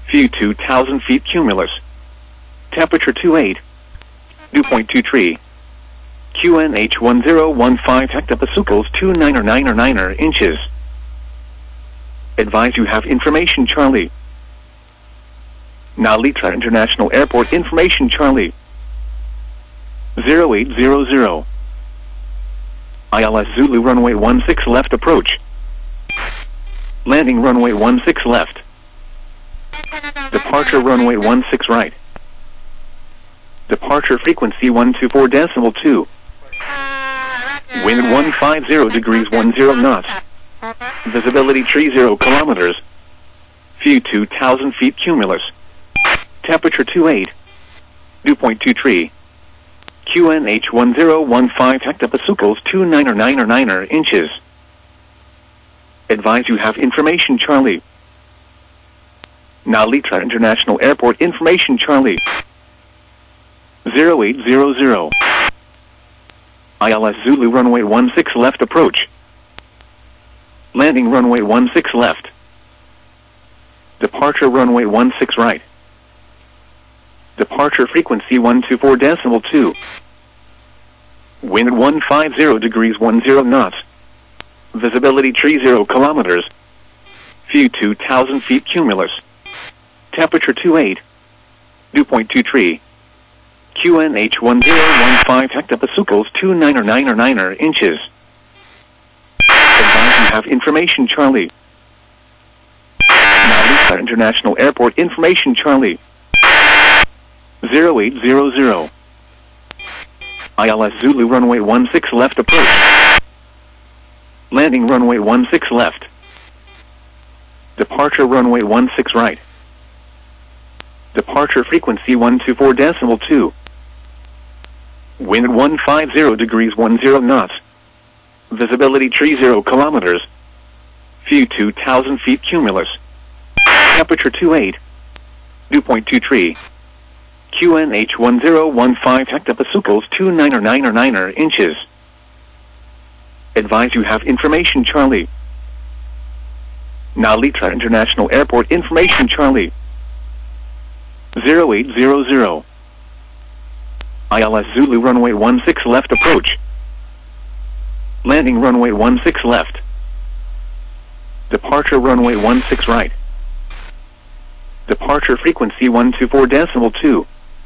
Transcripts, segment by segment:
View 2,000 feet cumulus. Temperature 28. Dew point 23. QNH 1015 hectopascals 29 inches. Advise you have information Charlie. Nalitra International Airport information Charlie. 0800. ILS Zulu runway 16 left approach. Landing runway 16 left. Departure runway 16 right. Departure frequency 124.2. Wind 150 degrees 10 knots. Visibility 30 kilometers. View 2,000 feet cumulus. Temperature 28. Dew point 23. QNH 1015 hectopascals 29 inches. Advise you have information Charlie. Nalitra International Airport information Charlie. 0800. ILS Zulu runway 16 left approach. Landing runway 16 left. Departure runway 16 right. Departure frequency 124.2. Wind 150 degrees 10 knots. Visibility 30 kilometers. View 2,000 feet cumulus. Temperature 28. Dew point 23. QNH 1015 hectopascals 29 inches. Advise you have information Charlie. Nalitra International Airport information Charlie. 0800. ILS Zulu runway 16 left approach. Landing runway 16 left. Departure runway 16 right. Departure frequency 124.2. Wind 150 degrees 10 knots. Visibility 30 kilometers. View 2,000 feet cumulus. Temperature 28. Dew point 23. QNH 1015 hectopascals 29 inches. Advise you have information Charlie. Nalitra International Airport information Charlie. 0800. ILS Zulu runway 16 left approach. Landing runway 16 left. Departure runway 16 right. Departure frequency 124.2.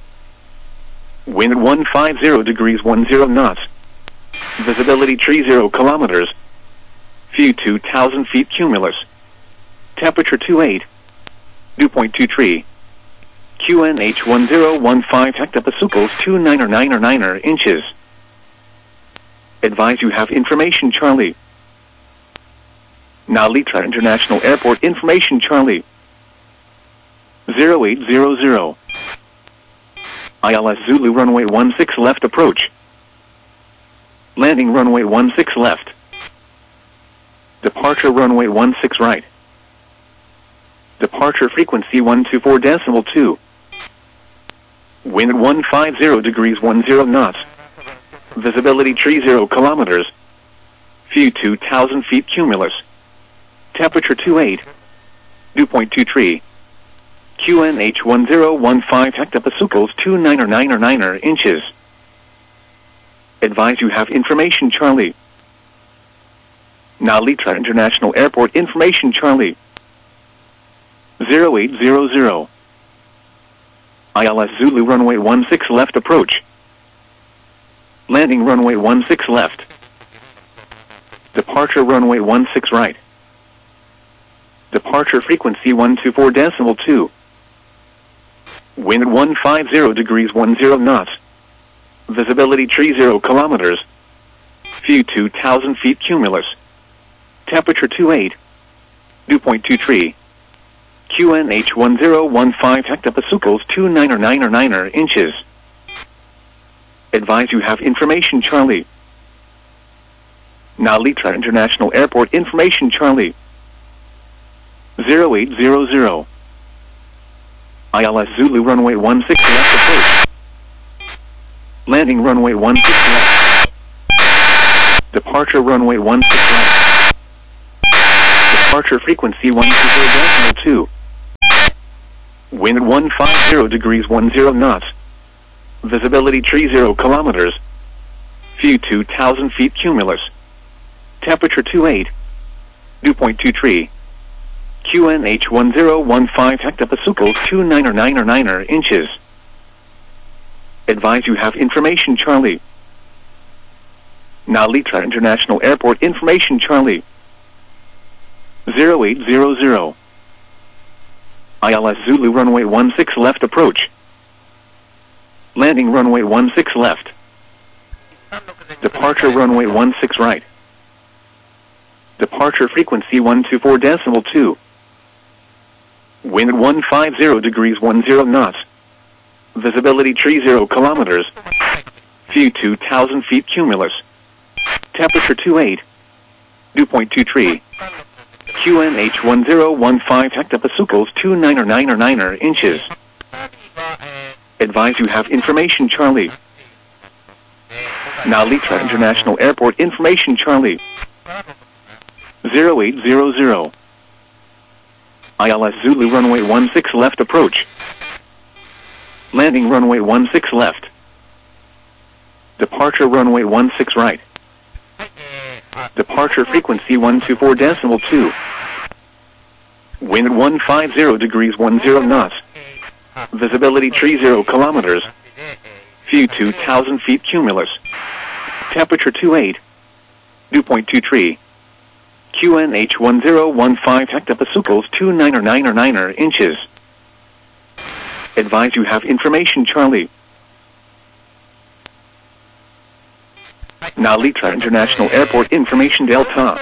Wind 150 degrees 10 knots. Visibility 30 kilometers. View 2,000 feet cumulus. Temperature 28. Dew point 23. QNH 1015 hectopascals 29 inches. Advise you have information Charlie. Nalitra International Airport information Charlie. 0800. ILS Zulu runway 16 left approach. Landing runway 16 left. Departure runway 16 right. Departure frequency 124.2. Wind 150 degrees 10 knots. Visibility 30 kilometers. View 2,000 feet cumulus. Temperature 28. Dew point 23. QNH 1015 hectopascals 29 inches. Advise you have information Charlie. Nalitra International Airport information Charlie. 0800. ILS Zulu runway 16 left approach. Landing runway 16 left. Departure runway 16 right. Departure frequency 124.2. Wind 150 degrees 10 knots. Visibility 30 kilometers. View 2,000 feet cumulus. Temperature 28. Dew point 23. QNH 1015 hectopascals 29 inches. Advise you have information Charlie. Nalitra International Airport information Charlie. 0800. ILS Zulu runway 16 left approach. Landing runway 16 left. Departure runway 16 left. Departure frequency 120.2. Wind at 150 degrees 10 knots. Visibility 30 kilometers. View 2,000 feet cumulus. Temperature 28. Dew point 23. QNH 1015 hectopascals 2999 inches. Advise you have information Charlie. Nalita International Airport information Charlie. 0800. ILS Zulu runway 16 left approach. Landing runway 16 left. Departure runway 16 right. Departure frequency 124.2. Wind at 150 degrees 10 knots. Visibility 30 kilometers. View 2,000 feet cumulus. Temperature 28. Dew point 23. QNH 1015 hectopascals 2999 inches. Advise you have information Charlie. Nalita International Airport information Charlie. 0800. ILS Zulu runway 16 left approach. Landing runway 16 left. Departure runway 16 right. Departure frequency 124.2. Wind at 150 degrees 10 knots. Visibility 30 kilometers. View 2,000 feet cumulus. Temperature 28. Dew point 23. QNH 1015 hectopascals 2999 inches. Advise you have information Charlie. Nalita International Airport information Delta.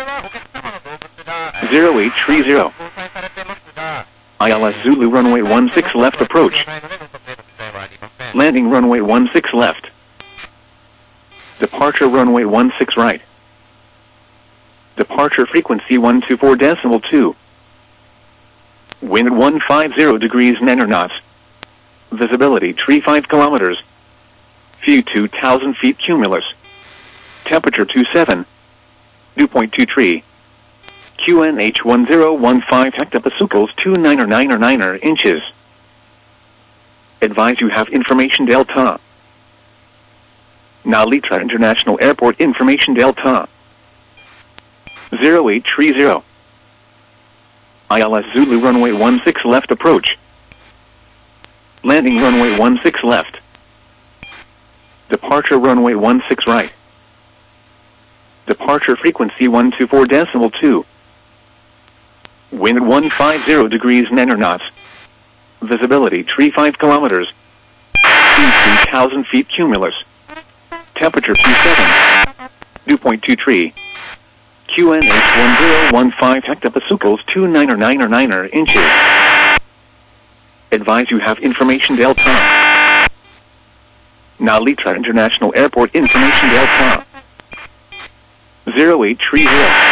0830. ILS Zulu runway 16 left approach. Landing runway 16 left. Departure runway 16 right. Departure frequency 124.2. Wind at 150 degrees 9 knots. Visibility 35 kilometers. View 2,000 feet cumulus. Temperature 27. Dew point 23. QNH 1015 hectopascals 2999 inches. Advise you have information Delta. Nalita International Airport information Delta. 0830. ILS Zulu runway 16 left approach. Landing runway 16 left. Departure runway 16 right. Departure frequency 124.2. Wind at 150 degrees 9 knots. Visibility 35 kilometers. 2,000 feet cumulus. Temperature 27. Dew point 23. QNH 1015 hectopascals 2999 inches. Advise you have information Delta. Nalita International Airport information Delta. 0830.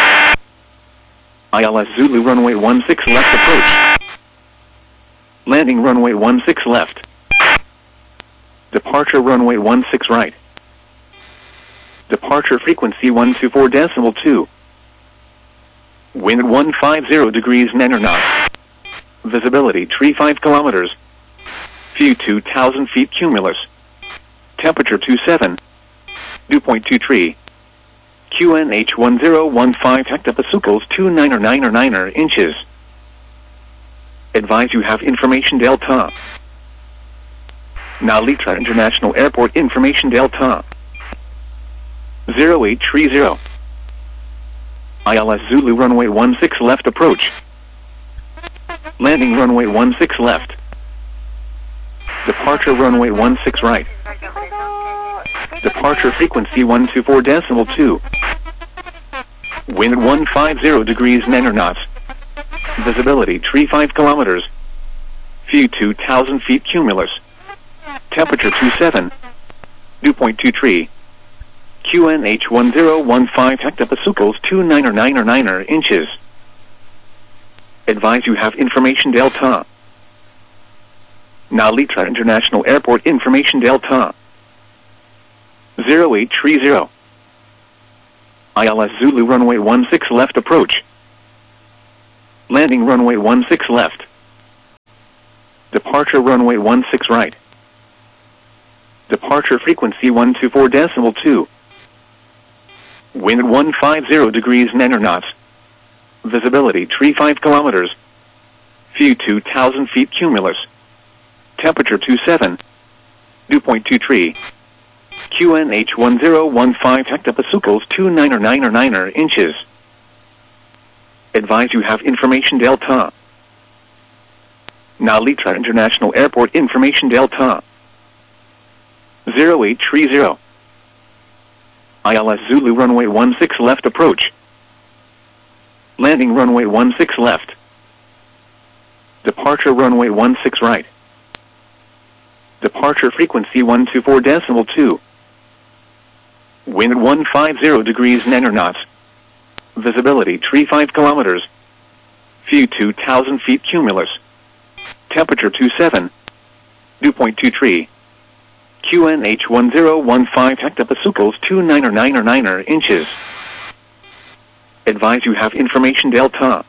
ILS Zulu runway 16 left approach. Landing runway 16 left. Departure runway 16 right. Departure frequency 124.2. Wind at 150 degrees 9 knots. Visibility 35 kilometers. View 2,000 feet cumulus. Temperature 27. Dew point 23. QNH 1015 hectopascals 2999 inches. Advise you have information Delta. Nalita International Airport information Delta. 0830. ILS Zulu runway 16 left approach. Landing runway 16 left. Departure runway 16 right. Departure frequency 124.2. Wind at 150 degrees 9 knots. Visibility 35 kilometers. View 2,000 feet cumulus. Temperature 27. Dew point 23. QNH 1015 hectopascals 2999 inches. Advise you have information Delta. Nalita International Airport information Delta. 0830. ILS Zulu runway 16 left approach. Landing runway 16 left. Departure Departure runway 16 right. Departure frequency 124.2. Wind 150 degrees 9 knots. Visibility 35 kilometers. View 2,000 feet cumulus. Temperature 27. Dew point 23. QNH 1015 hectopascals 2999 inches. Advise you have information Delta. Nalitra International Airport information Delta. 0830. ILS Zulu runway 16 left approach. Landing runway 16 left. Departure runway 16 right. Departure frequency 124.2. Wind 150 degrees 9 knots. Visibility 35 kilometers. View 2,000 feet cumulus. Temperature 27. Dew point 23. QNH 1015 hectopascals 2999 inches. Advise you have information Delta.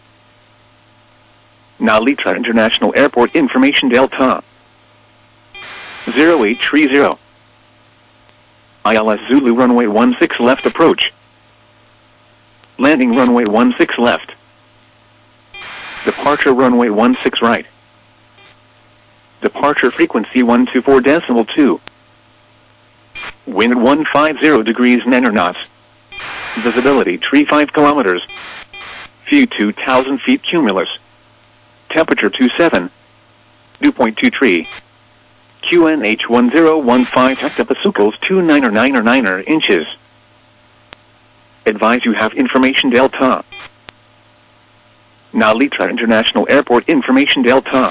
Nalitra International Airport information Delta. 0830. ILS Zulu runway 16 left approach. Landing runway 16 left. Departure runway 16 right. Departure frequency 124.2. Wind 150 degrees 9 knots. Visibility 35 kilometers. View 2,000 feet cumulus. Temperature 27. Dew point 23. QNH 1015 hectopascals 2999 inches. Advise you have information Delta. Nalitra International Airport information Delta.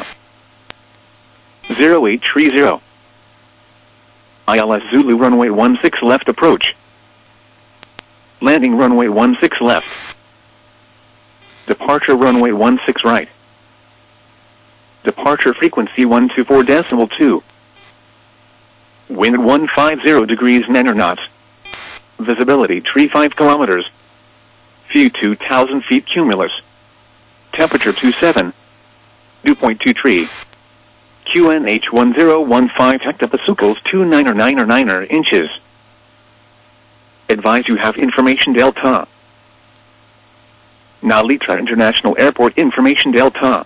0830. ILS Zulu runway 16 left approach. Landing runway 16 left. Departure runway 16 right. Departure frequency 124.2. Wind 150 degrees 9 knots. Visibility 35 kilometers. View 2,000 feet cumulus. Temperature 27. Dew point 23. QNH 1015 hectopascals 2999 inches. Advise you have information Delta. Nalitra International Airport information Delta.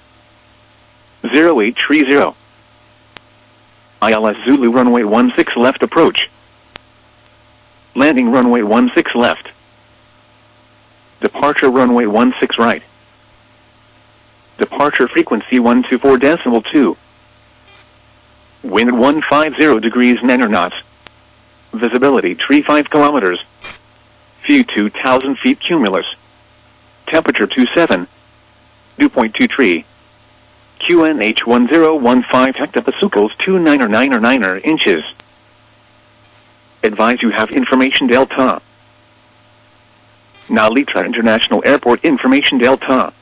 0830. ILS Zulu runway 16 left approach. Landing runway 16 left. Departure runway 16 right. Departure frequency 124.2. Wind 150 degrees 9 knots. Visibility 35 kilometers. View 2,000 feet cumulus. Temperature 27. Dew point 23. QNH 1015 hectopascals 2999 inches. Advise you have information Delta. Nalitra International Airport information Delta.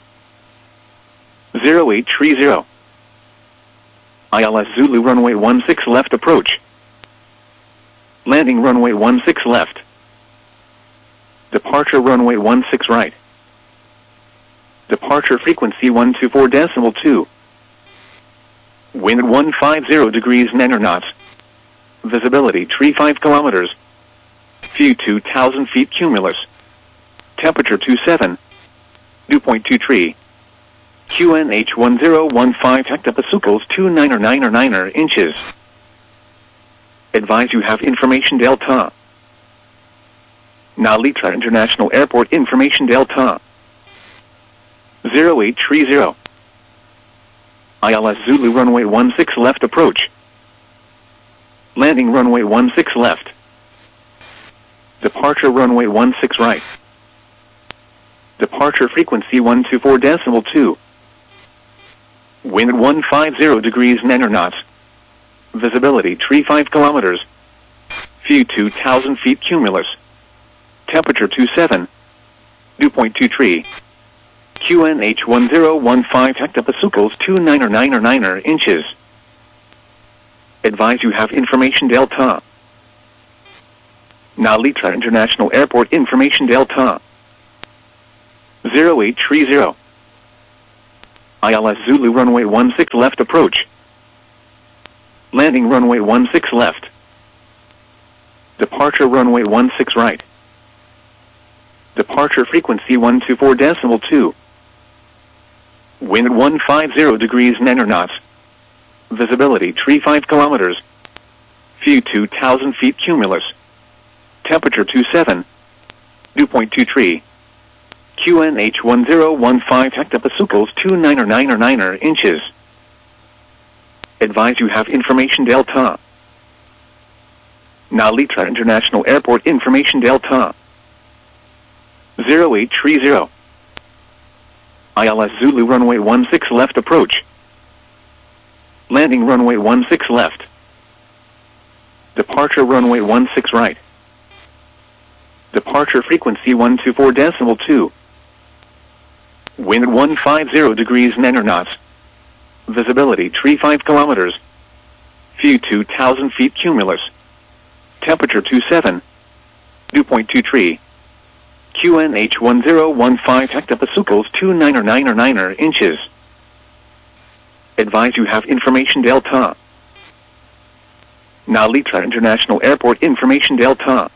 0830. ILS Zulu runway 16 left approach. Landing runway 16 left. Departure runway 16 right. Departure frequency 124.2. Wind 150 degrees 9 knots. Visibility 35 kilometers. View 2,000 feet cumulus. Temperature 27. Dew point 23. QNH 1015 hectopascals 2999 inches. Advise you have information Delta. Nalitra International Airport information Delta. 0830. ILS Zulu runway 16 left approach. Landing runway 16 left. Departure runway 16 right. Departure frequency 124.2. Wind 150 degrees 9 knots. Visibility 35 kilometers. View 2,000 feet cumulus. Temperature 27. Dew point 23. QNH 1015 hectopascals 2999 inches. Advise you have information Delta. Nalitra International Airport information Delta. 0830. ILS Zulu runway 16 left approach. Landing runway 16 left. Departure runway 16 right. Departure frequency 124.2. Wind at 150 degrees 9 knots. Visibility 35 kilometers. View 2,000 feet cumulus. Temperature 27. Dew point 23. QNH 1015 hectopascals 2999 inches. Advise you have information Delta. Nalitra International Airport information Delta. 0830. ILS Zulu runway 16 left approach. Landing runway 16 left. Departure runway 16 right. Departure frequency 124.2. Wind at 150 degrees 9 knots. Visibility 35 kilometers. View 2,000 feet cumulus. Temperature 27. Dew point 23. QNH 1015 hectopascals 2999 inches. Advise you have information Delta. Nalitra International Airport information Delta.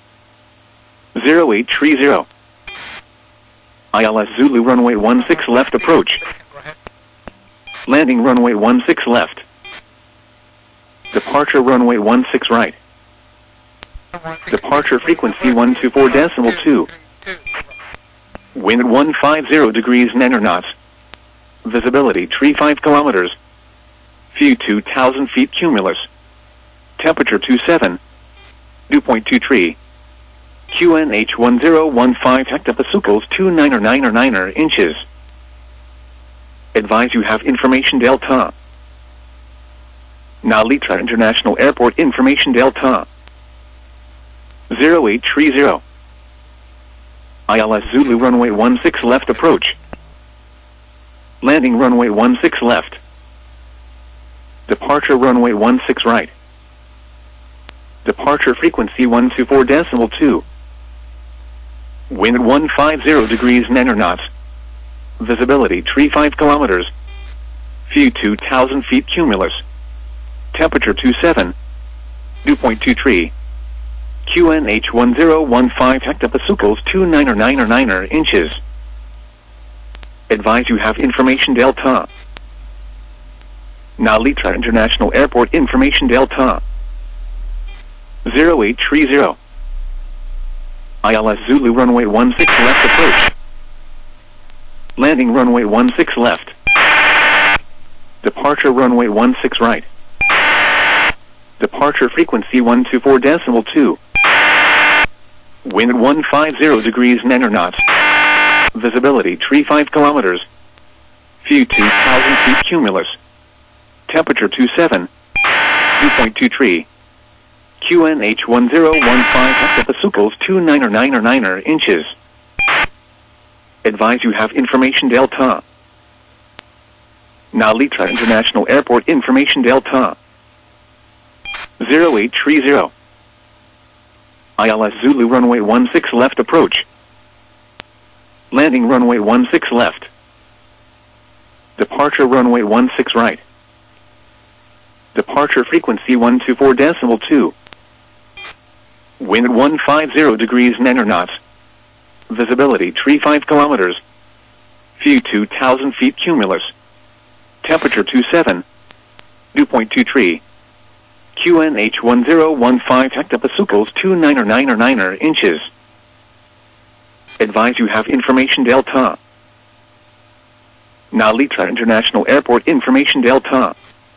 0830. ILS Zulu runway 16 left approach. Landing runway 16 left. Departure runway 16 right. Departure frequency 124.2. Wind at 150 degrees 9 knots. Visibility 35 kilometers. View 2,000 feet cumulus. Temperature 27. Dew point 23. QNH 1015 hectopascals 2999 inches. Advise you have information Delta. Nalitra International Airport information Delta. 0830. ILS Zulu runway 16 left approach. Landing runway 16 left. Departure runway 16 right. Departure frequency 124.2. Wind at 150 degrees 9 knots. Visibility 35 kilometers. View 2,000 feet cumulus. Temperature 27. Dew point 23. QNH 1015 hectopascals 2999 inches. Advise you have information Delta. Nalitra International Airport information Delta. 0830. ILS Zulu runway 16 left approach. Landing runway 16 left. Departure runway 16 right. Departure frequency 124.2. Wind at 150 degrees 9 knots. Visibility 35 kilometers. View 2,000 feet cumulus. Temperature 27. Dew point 23. QNH 1015 hectopascals 2999 inches. Advise you have information Delta. Nalitra International Airport information Delta. 0830. ILS Zulu runway 16 left approach. Landing runway 16 left. Departure runway 16 right. Departure frequency 124.2. Wind at 150 degrees 9 knots. Visibility 35 kilometers. View 2,000 feet cumulus. Temperature 27. Dew point 23. QNH 1015 hectopascals 2999 inches. Advise you have information Delta. Nalitra International Airport information Delta.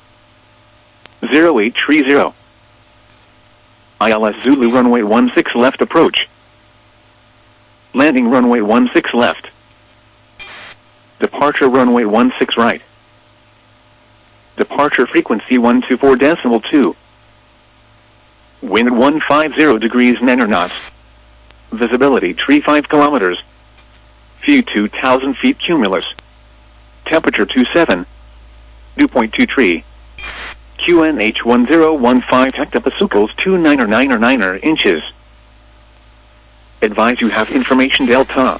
0830. ILS Zulu runway 16 left approach. Landing runway 16 left. Departure runway 16 right. Departure frequency 124.2. Wind at 150 degrees 9 knots. Visibility 35 kilometers. View 2,000 feet cumulus. Temperature 27. Dew point 23. QNH 1015 hectopascals 2999 inches. Advise you have information Delta.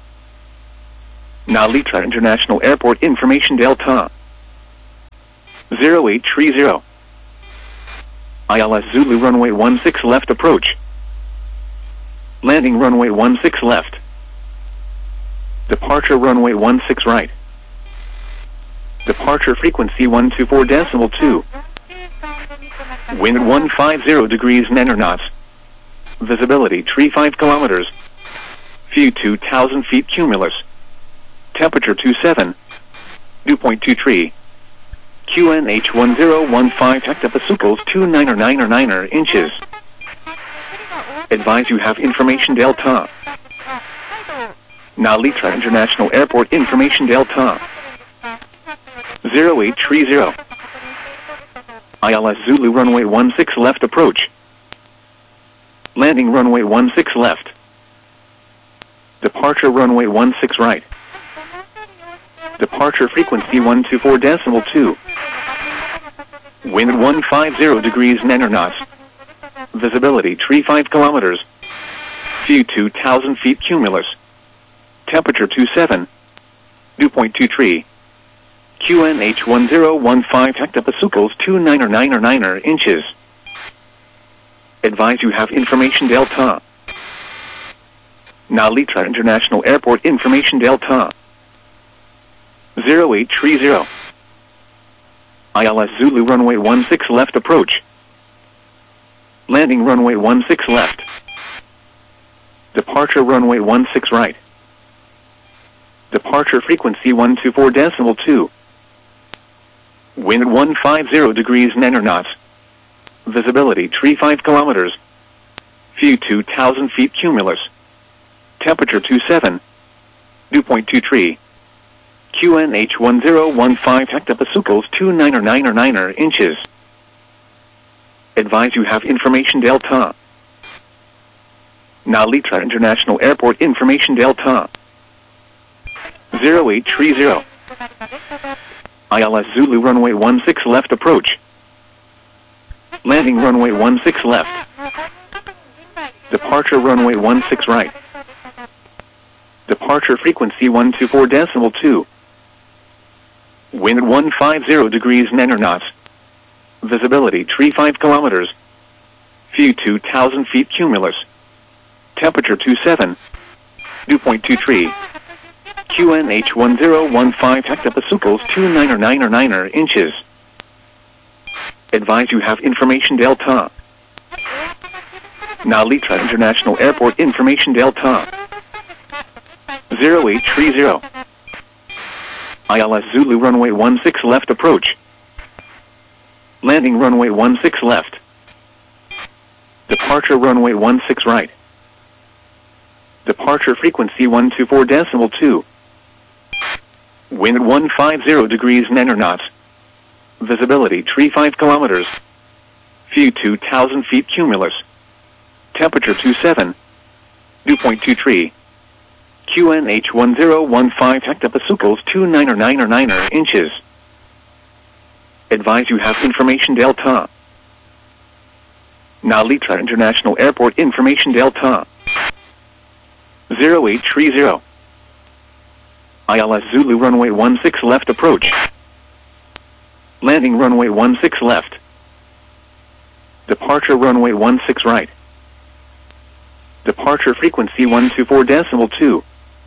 Nalitra International Airport information Delta. 0830. ILS Zulu runway 16 left approach. Landing runway 16 left. Departure runway 16 right. Departure frequency 124.2. Wind 150 degrees 9 knots. Visibility 35 kilometers. View 2,000 feet cumulus. Temperature 27. Dew point 23. QNH 1015 hectopascals 2999 inches. Advise you have information Delta. Nalitra International Airport information Delta. 0830. ILS Zulu runway 16 left approach. Landing runway 16 left. Departure runway 16 right. Departure frequency 124.2. Wind 150 degrees 9 knots. Visibility 35 kilometers. View 2,000 feet cumulus. Temperature 27. Dew point 23. QNH 1015 hectopascals 2999 inches. Advise you have information Delta. Nalitra International Airport information Delta. 0830. ILS Zulu runway 16 left approach. Landing runway 16 left. Departure runway 16 right. Departure frequency 124.2. Wind 150 degrees 9 knots. Visibility 35 kilometers. View 2,000 feet cumulus. Temperature 27. Dew point 23. QNH 1015 hectopascals 2999 inches. Advise you have information Delta. Nalitra International Airport information Delta. 0830. ILS Zulu runway 16 left approach. Landing runway 16 left. Departure runway 16 right. Departure frequency 124.2. Wind 150 degrees 9 knots. Visibility 35 kilometers. View 2,000 feet cumulus. Temperature 27. Dew point 23. QNH 1015 hectopascals 2999 inches. Advise you have information Delta. Nalitra International Airport information Delta. 0830. ILS Zulu runway 16 left approach. Landing runway 16 left. Departure runway 16 right. Departure frequency 124.2. Wind 150 degrees 9 knots. Visibility 35 kilometers. View 2,000 feet cumulus. Temperature 27. Dew point 23. QNH 1015 hectopascals 2999 inches. Advise you have information Delta. Nalitra International Airport information Delta. 0830. ILS Zulu runway 16 left approach. Landing runway 16 left. Departure runway 16 right. Departure frequency 124.2.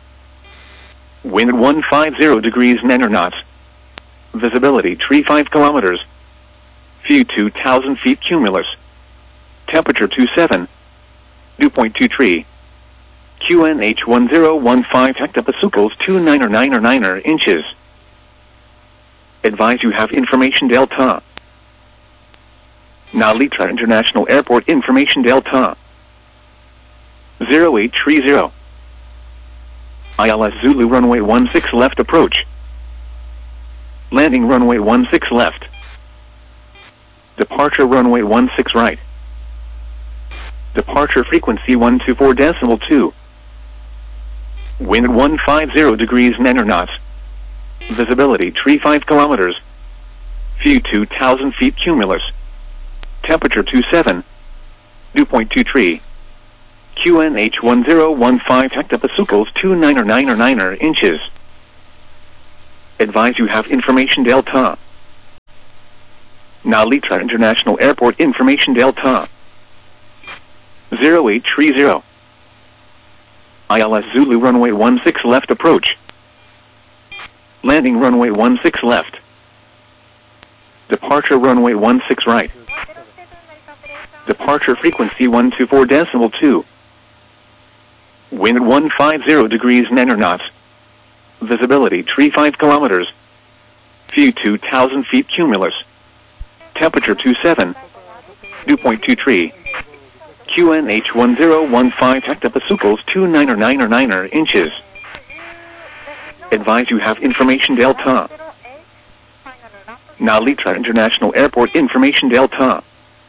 Wind 150 degrees 9 knots. Visibility 35 kilometers. View 2,000 feet cumulus. Temperature 27. Dew point 23. QNH 1015 hectopascals 2999 inches. Advise you have information Delta. Nalitra International Airport information Delta. 0830. ILS Zulu runway 16 left approach. Landing runway 16 left. Departure runway 16 right. Departure frequency 124.2. Wind 150 degrees 9 knots. Visibility 35 kilometers. View 2,000 feet cumulus. Temperature 27. Dew point 23. QNH 1015 hectopascals 2999 inches. Advise you have information Delta. Nalitra International Airport information Delta 0830. ILS Zulu runway 16 left approach. Landing runway 16 left. Departure runway 16 right. Departure frequency 124.2. Wind 150 degrees 9 knots. Visibility 35 kilometers. View 2,000 feet cumulus. Temperature 27. Dew point 23. QNH 1015 hectopascals 2999 inches. Advise you have information Delta. Nalitra International Airport information Delta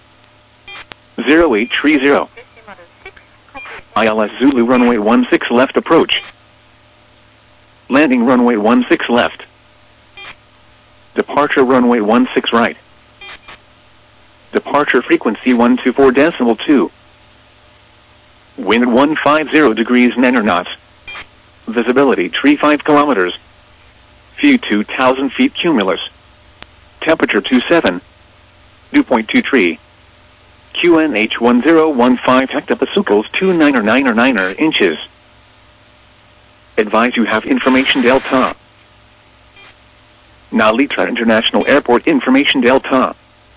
0830. ILS Zulu runway 16 left approach. Landing runway 16 left. Departure runway 16 right. Departure frequency 124.2. Wind 150 degrees 9 knots. Visibility 35 kilometers. View 2,000 feet cumulus. Temperature 27. Dew point 23. QNH 1015 hectopascals 2999 inches. Advise you have information Delta. Nalitra International Airport information Delta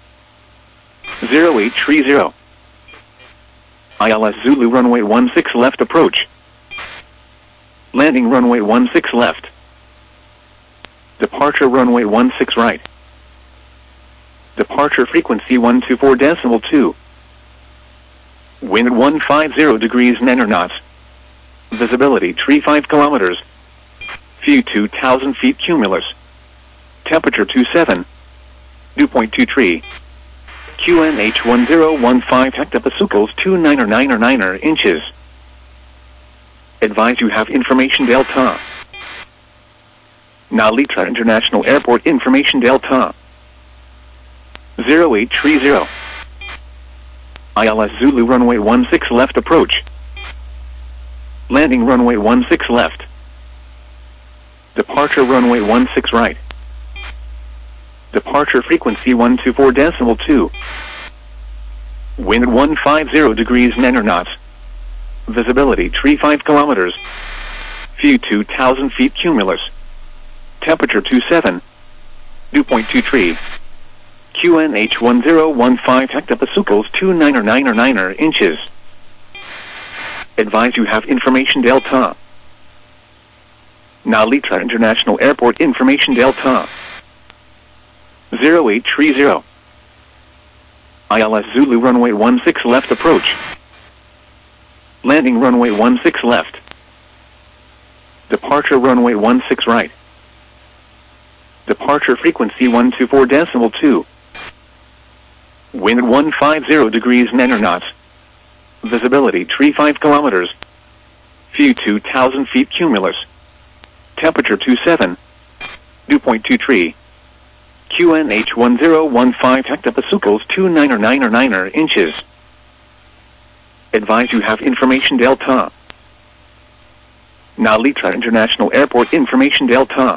0830. ILS Zulu runway 16 left approach. Landing runway 16 left. Departure runway 16 right. Departure frequency 124.2. Wind 150 degrees 9 knots. Visibility 35 kilometers. View 2,000 feet cumulus. Temperature 27. Dew point 23. QNH 1015 hectopascals 2999 inches. Advise you have information Delta. Nalitra International Airport information Delta 0830. ILS Zulu runway 16 left approach. Landing runway 16 left. Departure runway 16 right. Departure frequency 124.2. Wind 150 degrees 9 knots. Visibility 35 kilometers. View 2,000 feet cumulus. Temperature 27. Dew point 23. QNH 1015 hectopascals 2999 inches. Advise you have information Delta. Nalitra International Airport information Delta 0830. ILS Zulu runway 16 left approach. Landing runway 16 left. Departure runway 16 right. Departure frequency 124.2. Wind 150 degrees 9 knots. Visibility 35 kilometers. View 2,000 feet cumulus. Temperature 27. Dew point 23. QNH 1015 hectopascals 2999 inches. Advise you have information Delta. Nalitra International Airport information Delta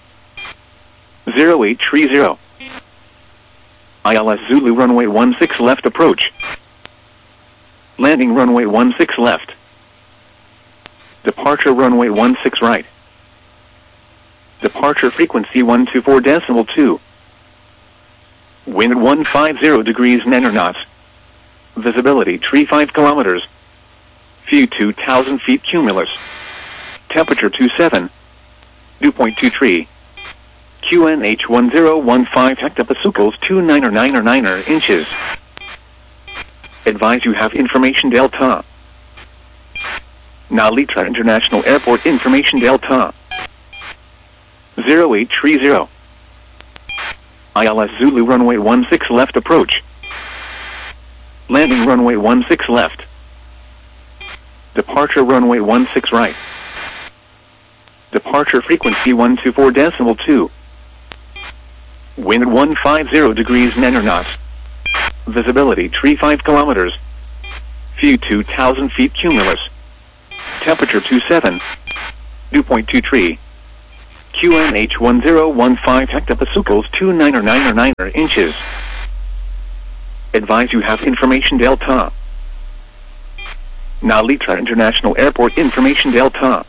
0830. ILS Zulu runway 16 left approach. Landing runway 16 left. Departure runway 16 right. Departure frequency 124.2. Wind 150 degrees 9 knots. Visibility 35 kilometers. View 2,000 feet cumulus. Temperature 27. Dew point 23. QNH 1015 hectopascals 2999 inches. Advise you have information Delta. Nalitra International Airport information Delta 0830. ILS Zulu runway 16 left approach. Landing runway 16 left. Departure runway 16 right. Departure frequency 124.2. Wind 150 degrees 9 knots. Visibility 35 kilometers. View 2,000 feet cumulus. Temperature 27. Dew point 23. QNH 1015 hectopascals 2999 inches. Advise you have information Delta. Nalitra International Airport information Delta.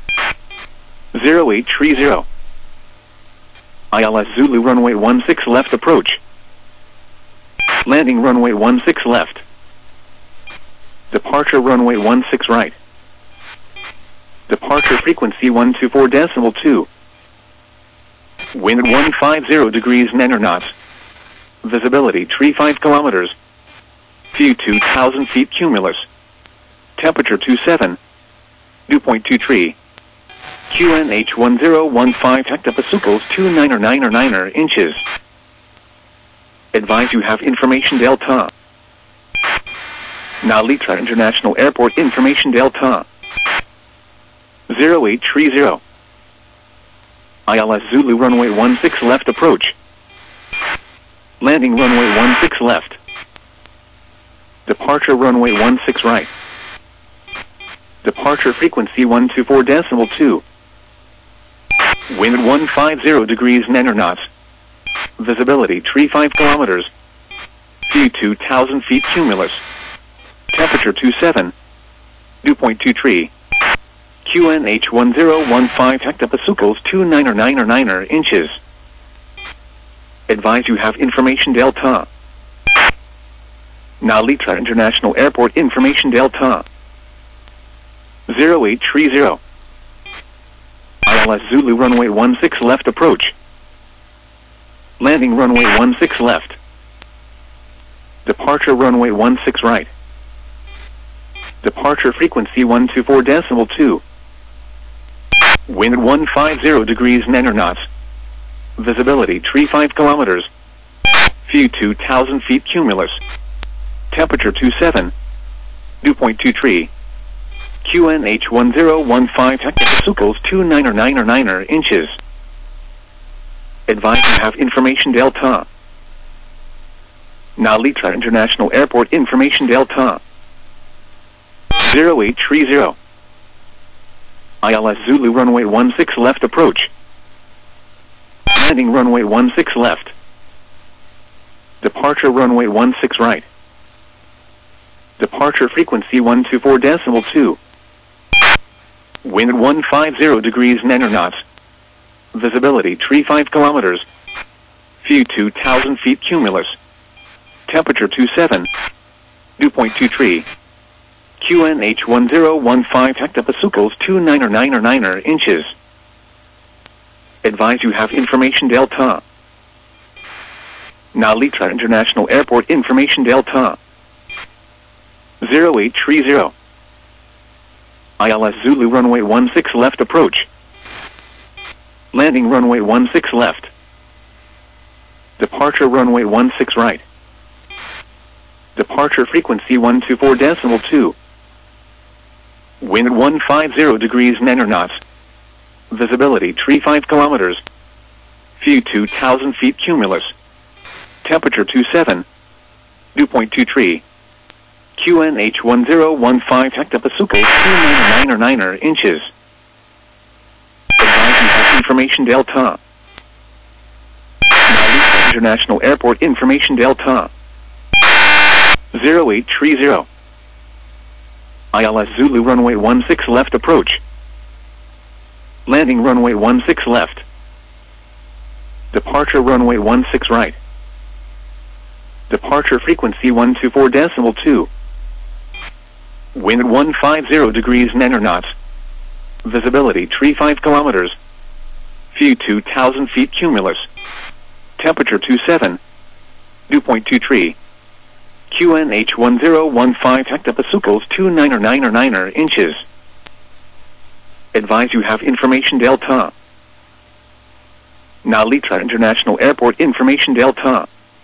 0830. ILS Zulu runway 16 left approach. Landing runway 16 left. Departure runway 16 right. Departure frequency 124.2. Wind 150 degrees 9 knots. Visibility 35 kilometers. View 2,000 feet cumulus. Temperature 27. Dew point 23. QNH 1015 hectopascals 2999 inches. Advise you have information Delta. Nalitra International Airport information Delta. 0830. ILS Zulu runway 16 left approach. Landing runway 16 left. Departure runway 16 right. Departure frequency 124.2. Wind 150 degrees 9 knots. Visibility 35 kilometers. View 2,000 feet cumulus. Temperature 27. Dew point 23. QNH 1015 hectopascals 2999 inches. Advise you have information Delta. Nalitra International Airport information Delta. 0830. ILS Zulu runway 16 left approach. Landing runway 16 left. Departure runway 16 right. Departure frequency 124.2. Wind 150 degrees 9 knots. Visibility 35 kilometers. View 2,000 feet cumulus. Temperature 27. Dew point 23. QNH 1015 hectopascals 2999 inches. Advise you have information Delta. Nalitra International Airport information Delta. 0830. ILS Zulu runway 16 left approach. Landing runway 16 left. Departure runway 16 right. Departure frequency 124.2. Wind 150 degrees 9 knots. Visibility 35 kilometers. View 2,000 feet cumulus. Temperature 27. Dew point 23. QNH 1015 hectopascals 2999 inches. Advise you have information Delta. Nalitra International Airport information Delta. 0830. ILS Zulu runway 16 left approach. Landing runway 16 left. Departure runway 16 right. Departure frequency 124.2. Wind 150 degrees 9 knots. Visibility 35 kilometers. View 2,000 feet cumulus. Temperature 27. Dew point 23. QNH 1015 hectopascals 2999 inches. Advise you have information Delta. Nalitra International Airport information Delta. 0830. ILS Zulu runway 16 left approach. Landing runway 16 left. Departure runway 16 right. Departure frequency 124.2. Wind 150 degrees 9 knots. Visibility 35 kilometers. View 2,000 feet cumulus. Temperature 27. Dew point 23. QNH 1015 hectopascals 2999 inches. Advise you have information Delta. Nalitra International Airport information Delta.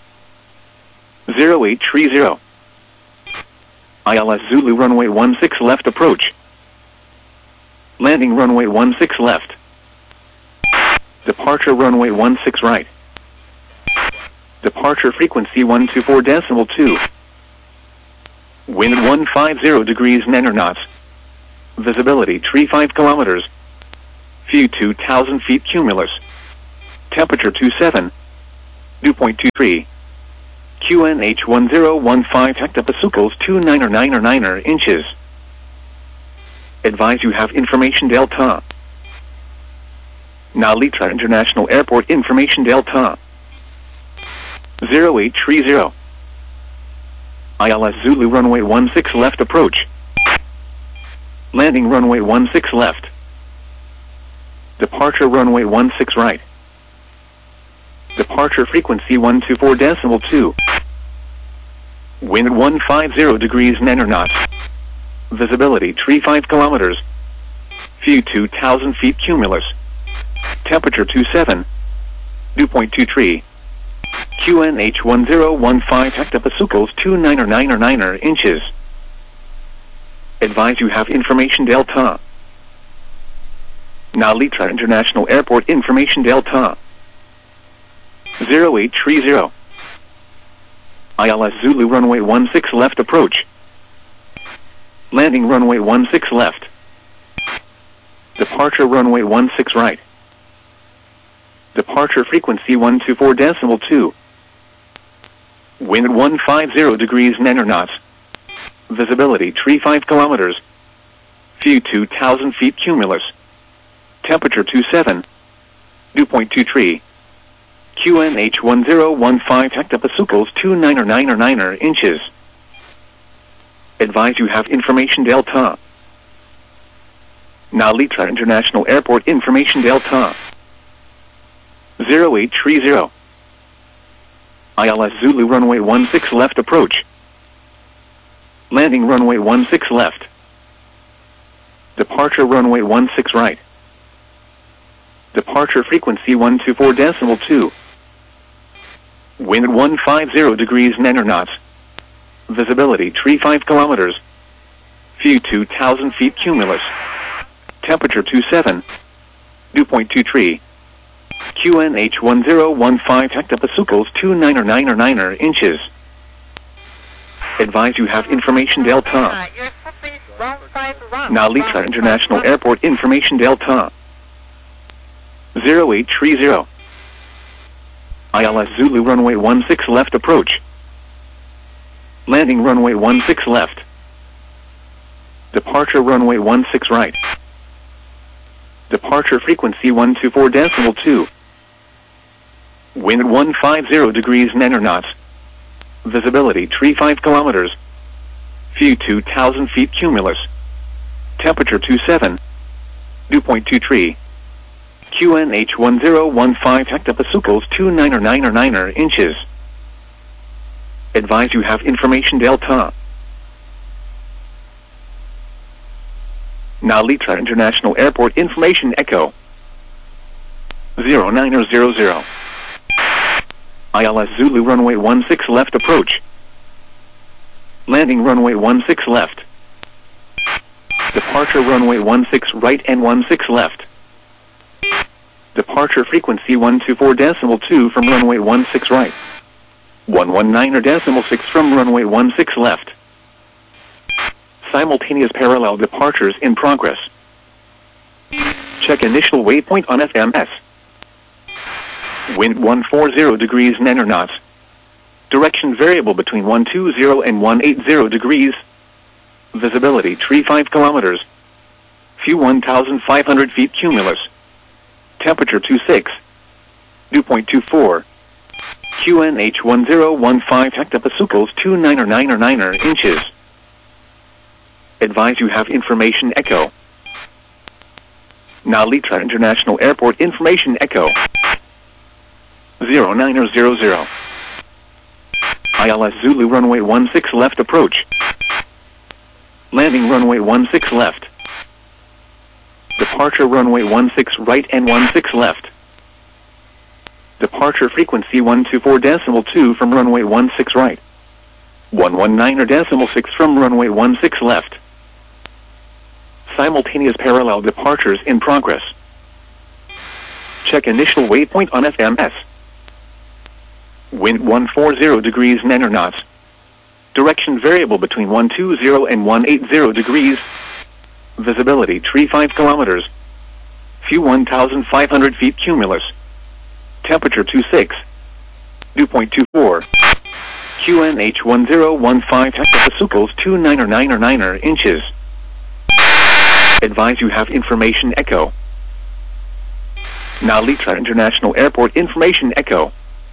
0830. ILS Zulu runway 16 left approach. Landing runway 16 left. Departure runway 16 right. Departure frequency 124.2. Wind 150 degrees 9 knots. Visibility 35 kilometers. View 2,000 feet cumulus. Temperature 27. Dew point 23. QNH1015 hectopascals 2999 inches. Advise you have information Delta. Nalitra International Airport information Delta. 0830. ILS Zulu runway 16 left approach. Landing runway 16 left. Departure runway 16 right. Departure frequency 124.2. Wind 150 degrees 9 knots. Visibility 35 kilometers. View 2,000 feet cumulus. Temperature 27. Dew point 23. QNH1015 hectopascals 2999 inches. Advise you have information Delta. Nalitra International Airport information Delta. 0830. ILS Zulu runway 16 left approach. Landing runway 16 left. Departure runway 16 right. Departure frequency 124.2. Wind 150 degrees 9 knots. Visibility 35 kilometers. View 2,000 feet cumulus. Temperature 27. Dew point 23. QNH1015 hectopascals 2999 inches. Advise you have information Delta. Nalitra International Airport information Delta. 0830. ILS Zulu runway 16 left approach. Landing runway 16 left. Departure runway 16 right. Departure frequency 124.2. Wind 150 degrees 9 knots. Visibility 35 kilometers. View 2,000 feet cumulus. Temperature 27. Dew point 23. QNH1015 hectopascals 2999 inches. Advise you have information Delta. Nalitra International Airport information Delta. 0830. ILS Zulu runway 16 left approach. Landing runway 16 left. Departure runway 16 right. Departure frequency 124.2. Wind 150 degrees 9 knots. Visibility 35 kilometers. View 2,000 feet cumulus. Temperature 27. Dew point 23. QNH1015 hectopascals 2999 inches. Advise you have information Delta. Nalitra International Airport information Echo. 0900. ILS Zulu runway 16 left approach. Landing runway 16 left. Departure runway 16 right and 16 left. Departure frequency 124.2 from runway 16 right. 119.6 from runway 16 left. Simultaneous parallel departures in progress. Check initial waypoint on FMS. Wind 140 degrees 9 knots. Direction variable between 120 and 180 degrees. Visibility 35 kilometers. View 1,500 feet cumulus. Temperature 26. Dew point 24. QNH1015 hectopascals 2999 inches. Advise you have information Echo. Nalitra International Airport information Echo. 0900. ILS Zulu runway 16 left approach. Landing runway 16 left. Departure runway 16 right and 16 left. Departure frequency 124.2 from runway 16 right. 119.6 from runway 16 left. Simultaneous parallel departures in progress. Check initial waypoint on FMS. Wind 140 degrees 9 knots. Direction variable between 120 and 180 degrees. Visibility 35 kilometers. View 1,500 feet cumulus. Temperature 26. Dew point 24. QNH 1015 hectopascals 2999 inches. Advise you have information echo. Nalita International Airport information echo.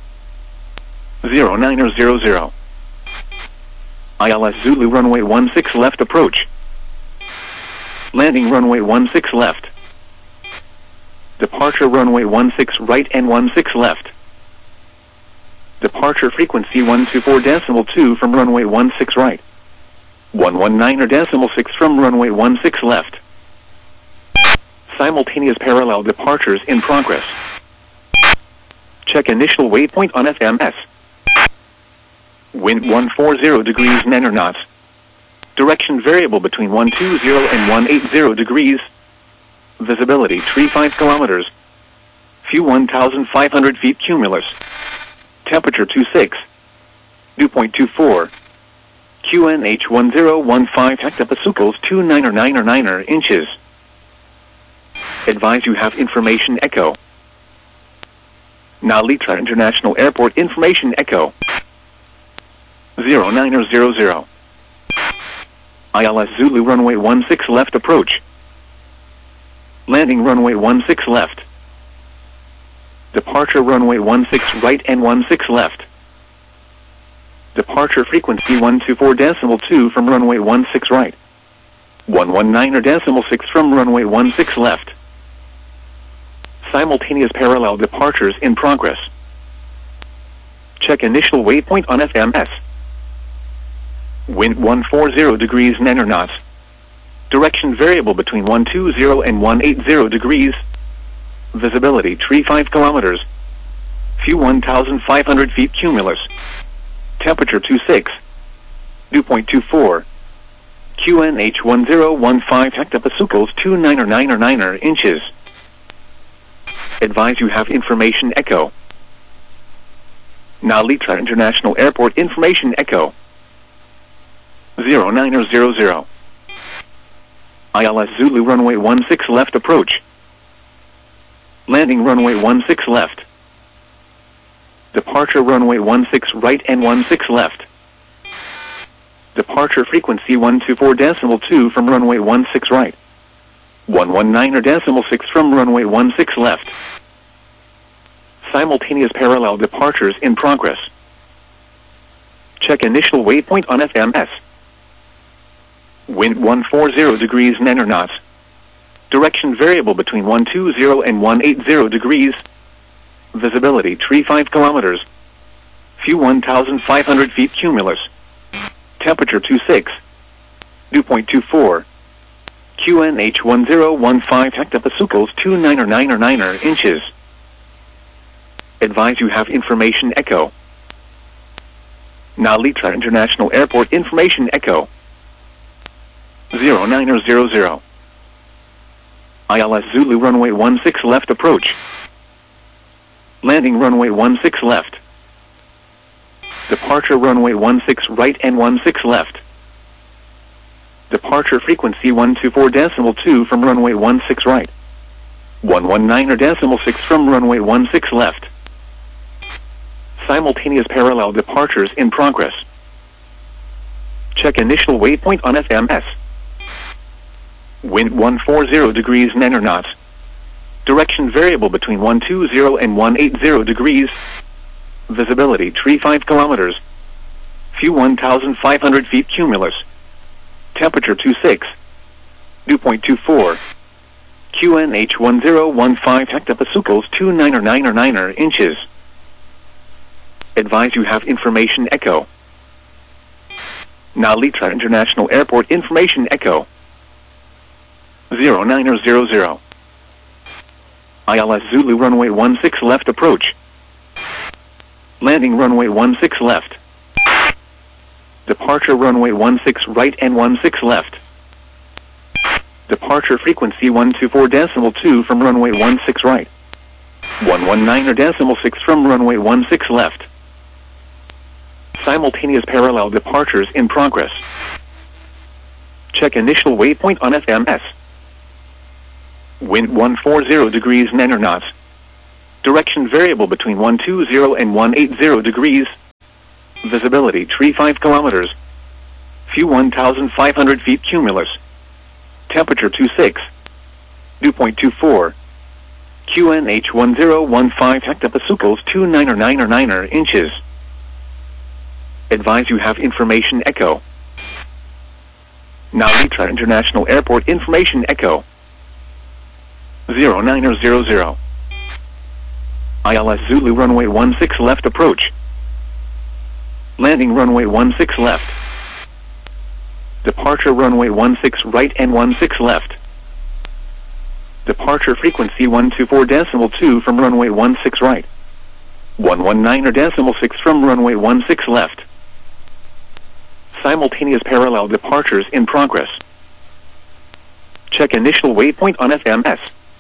0900. ILS Zulu runway 16 left approach. Landing runway 16 left. Departure runway 16 right and 16 left. Departure frequency 124.2 from runway 16 right. 119.6 from runway 16 left. Simultaneous parallel departures in progress. Check initial waypoint on FMS. Wind 140 degrees 9 knots. Direction variable between 120 and 180 degrees. Visibility 35 kilometers. Few 1,500 feet cumulus. Temperature 26. Dew point 24. QNH 1015 hectopascals 2999 inches. Advise you have information echo. Nalita International Airport information echo. 0900. ILS Zulu runway 16 left approach. Landing runway 16 left. Departure runway 16 right and 16 left. Departure frequency 124.2 from runway 16 right. 119.6 from runway 16 left. Simultaneous parallel departures in progress. Check initial waypoint on FMS. Wind 140 degrees 9 knots. Direction variable between 120 and 180 degrees. Visibility 35 kilometers. Few 1,500 feet cumulus. Temperature 26. Dew point 24. QNH 1015 hectopascals 2999 inches. Advise you have information echo. Nalita International Airport information echo. 0900. ILS Zulu runway 16 left approach. Landing runway 16 left. Departure runway 16 right and 16 left. Departure frequency 124.2 from runway 16 right. 119.6 from runway 16 left. Simultaneous parallel departures in progress. Check initial waypoint on FMS. Wind 140 degrees 9 knots. Direction variable between 120 and 180 degrees. Visibility 35 kilometers. Few 1,500 feet cumulus. Temperature 26. Dew point 24. QNH 1015 hectopascals 2999 inches. Advise you have information echo. Nalita International Airport information echo. 0900. ILS Zulu runway 16 left approach. Landing runway 16 left. Departure runway 16 right and 16 left. Departure frequency 124.2 from runway 16 right. 119.6 from runway 16 left. Simultaneous parallel departures in progress. Check initial waypoint on FMS. Wind 140 degrees 9 knots. Direction variable between 120 and 180 degrees. Visibility 35 kilometers. Few 1,500 feet cumulus. Temperature 26. Dew point 24. QNH 1015 hectopascals 2999 inches. Advise you have information echo. Nalita International Airport information echo. 0900. ILS Zulu runway 16 left approach. Landing runway 16 left. Departure runway 16 right and 16 left. Departure frequency 124.2 from runway 16 right. 119.6 from runway 16 left. Simultaneous parallel departures in progress. Check initial waypoint on FMS. Wind 140 degrees 9 knots. Direction variable between 120 and 180 degrees. Visibility tree 5 kilometers. View 1,500 feet cumulus. Temperature 26. Dew point 24. QNH 1015 hectopascals 2999 inches. Advise you have information echo. Now Litra International Airport information echo. 0900. ILS Zulu runway 16 left approach. Landing runway 16 left. Departure runway 16 right and 16 left. Departure frequency 124.2 from runway 16 right. 119.6 from runway 16 left. Simultaneous parallel departures in progress. Check initial waypoint on FMS.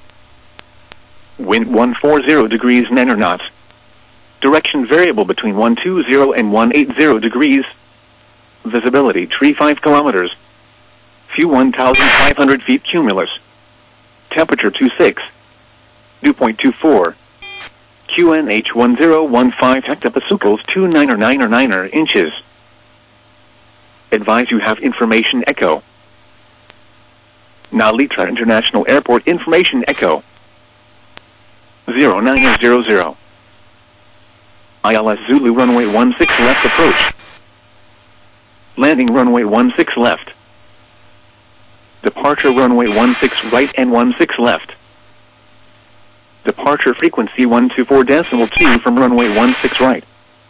Wind 140 degrees 9 knots. Direction variable between 120 and 180 degrees. Visibility tree 5 kilometers. View 1,500 feet cumulus. Temperature 26. Dew point 24. QNH 1015 hectopascals 2999 inches. Advise you have information echo. Now Litra International Airport information echo. 0900. ILS Zulu runway 16 left approach. Landing runway 16 left. Departure runway 16 right and 16 left. Departure frequency 124.2 from runway 16 right.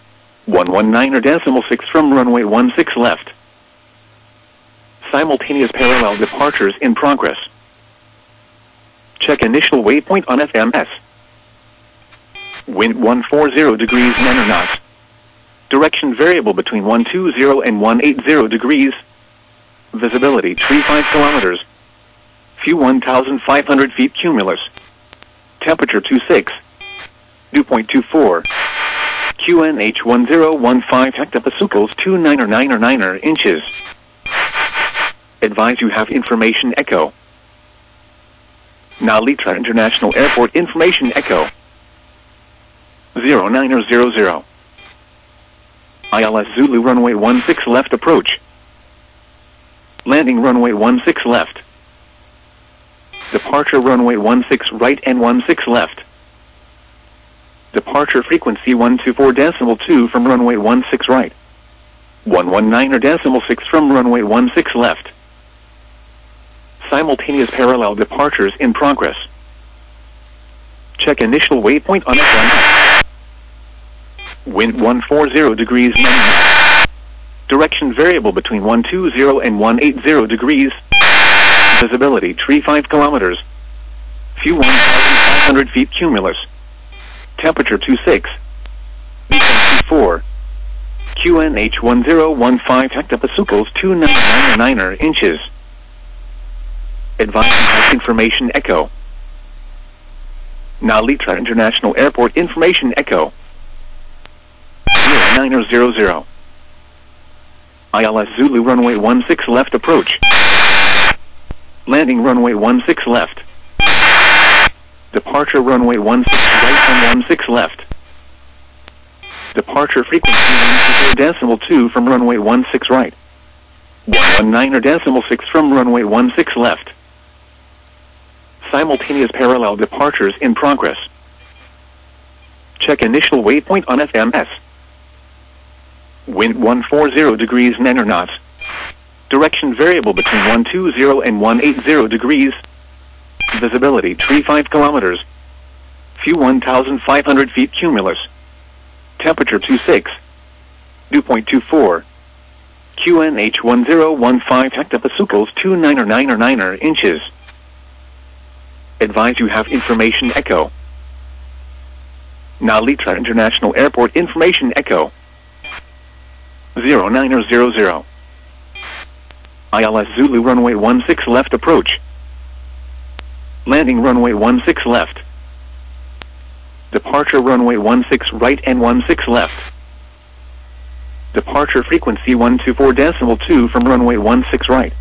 119.6 from runway 16 left. Simultaneous parallel departures in progress. Check initial waypoint on FMS. Wind 140 degrees 9 knots. Direction variable between 120 and 180 degrees. Visibility tree 5 kilometers. View 1,500 feet cumulus. Temperature 26. Dew point 24. QNH 1015 hectopascals 2999 inches. Advise you have information echo. Now Litra International Airport information echo. 0900. ILS Zulu runway 16 left approach. Landing runway 16 left. Departure runway 16 right and 16 left. Departure frequency 124.2 from runway 16 right. 119.6 from runway 16 left. Simultaneous parallel departures in progress. Check initial waypoint on FMS. Wind 140 degrees 9 knots. Direction variable between 120 and 180 degrees. Visibility tree 5 kilometers. View 1,500 feet cumulus. Temperature 26. Dew point 24. QNH 1015 hectopascals 2999 inches. Advise you have information echo. Now Litra International Airport information echo. 0900. ILS Zulu runway 16 left approach. Landing runway 16 left. Departure runway 16 right and 16 left. Departure frequency 124.2 from runway 16 right. 119.6 from runway 16 left. Simultaneous parallel departures in progress. Check initial waypoint on FMS. Wind 140 degrees 9 knots. Direction variable between 120 and 180 degrees. Visibility tree 5 kilometers. View 1,500 feet cumulus. Temperature 26. Dew point 24. QNH 1015 hectopascals 2999 inches. Advise you have information echo. Now Litra International Airport information echo. 0900. ILS Zulu runway 16 left approach. Landing runway 16 left. Departure runway 16 right and 16 left. Departure frequency 124.2 from runway 16 right.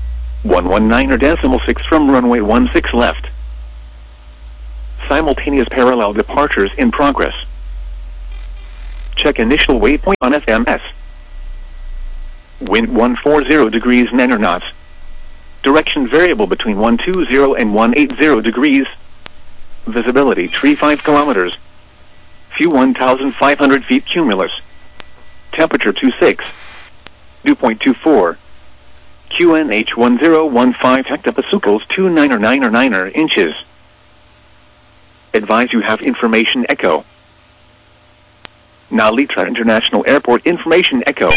119.6 from runway 16 left. Simultaneous parallel departures in progress. Check initial waypoint on FMS. Wind 140 degrees 9 knots. Direction variable between 120 and 180 degrees. Visibility 35 kilometers. Few 1,500 feet cumulus. Temperature 26. Dew point 24. QNH 1015 hectopascals 2999 inches. Advise you have information echo. Nalitra International Airport information echo.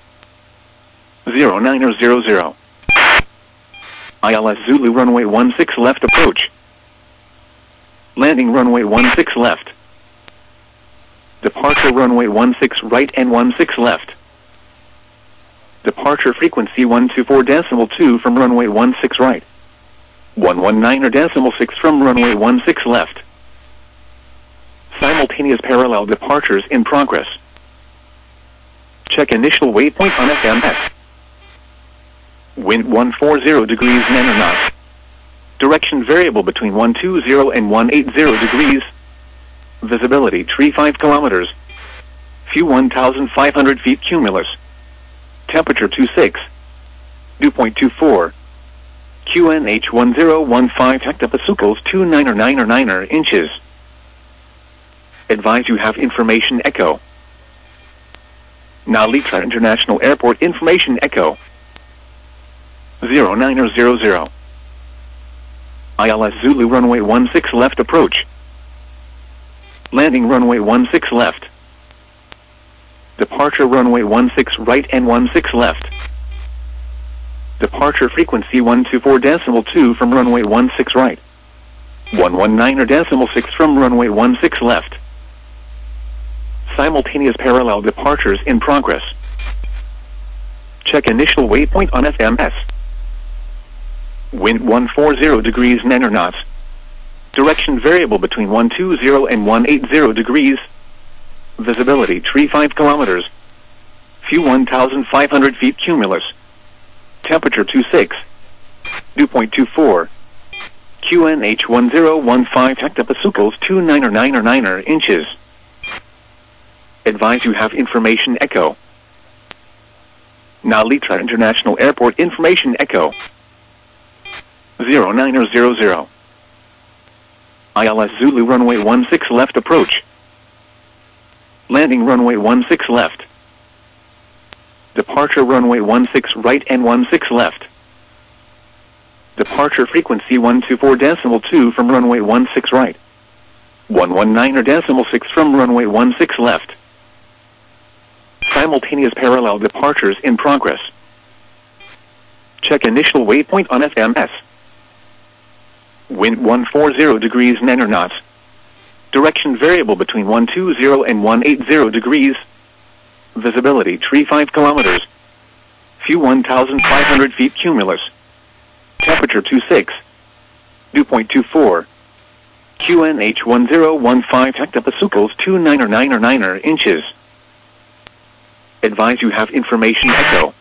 0900. ILS Zulu runway 16 left approach. Landing runway 16 left. Departure runway 16 right and 16 left. Departure frequency 124.2 from runway 16 right. 119.6 from runway 16 left. Simultaneous parallel departures in progress. Check initial waypoint on FMS. Wind 140 degrees 9 knots. Direction variable between 120 and 180 degrees. Visibility 35 kilometers. Few 1,500 feet cumulus. Temperature 26. Dew point 24. QNH 1015 hectopascals 2999 inches. Advise you have information echo. Nalitra International Airport information echo. 0900. ILS Zulu runway 16 left approach. Landing runway 16 left. Departure runway 16 right and 16 left. Departure frequency 124.2 from runway 16 right. 119.6 from runway 16 left. Simultaneous parallel departures in progress. Check initial waypoint on FMS. Wind 140 degrees 9 knots. Direction variable between 120 and 180 degrees. Visibility 35 kilometers. Few 1,500 feet cumulus. Temperature 26. Dew point 24. QNH 1015 hectopascals 2999 inches. Advise you have information echo. Nalitra International Airport information echo. 0900. ILS Zulu runway 16 left approach. Landing runway 16 left. Departure runway 16 right and 16 left. Departure frequency 124.2 from runway 16 right. 119.6 from runway 16 left. Simultaneous parallel departures in progress. Check initial waypoint on FMS. Wind 140 degrees 9 knots. Direction variable between 120 and 180 degrees. Visibility 35 kilometers. Few 1,500 feet cumulus. Temperature 26. Dew point 24. QNH 1015 hectopascals 2999 inches. Advise you have information echo.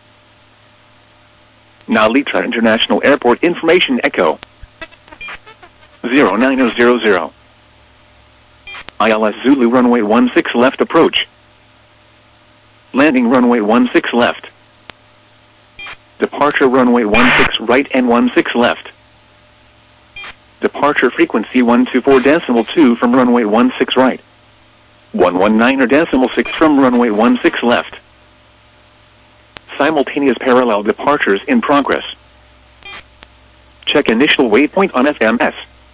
Nalitra International Airport information echo. 0900. ILS Zulu runway 16 left approach. Landing runway 16 left. Departure runway 16 right and 16 left. Departure frequency 124.2 from runway 16 right. 119.6 from runway 16 left. Simultaneous parallel departures in progress. Check initial waypoint on FMS.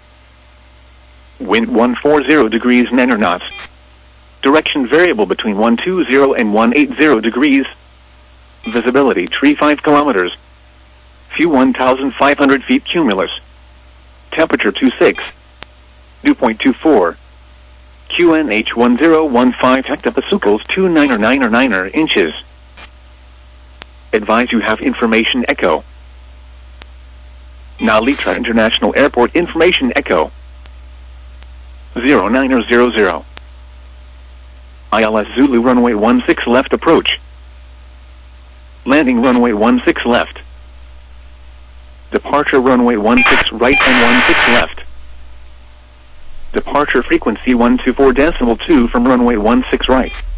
Wind 140 degrees 9 knots. Direction variable between 120 and 180 degrees. Visibility 35 kilometers. Few 1,500 feet cumulus. Temperature 26. Dew point 24. QNH 1015 hectopascals 2999 inches. Advise you have information echo. Nalitra International Airport information echo. 0900. ILS Zulu runway 16 left approach. Landing runway 16 left. Departure runway 16 right and 16 left. Departure frequency 124.2 from runway 16 right.